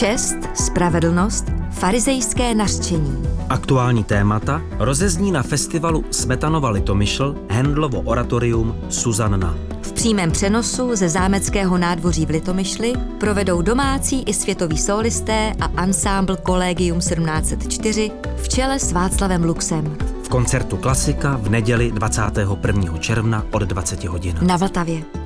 Čest, spravedlnost, farizejské nařčení. Aktuální témata rozezní na festivalu Smetanova Litomyšl Handlovo oratorium Suzanna. V přímém přenosu ze zámeckého nádvoří v Litomyšli provedou domácí i světoví sólisté a ansámbl Collegium 1704 v čele s Václavem Luxem. V koncertu Klasika v neděli 21. června od 20 hodin. Na Vltavě.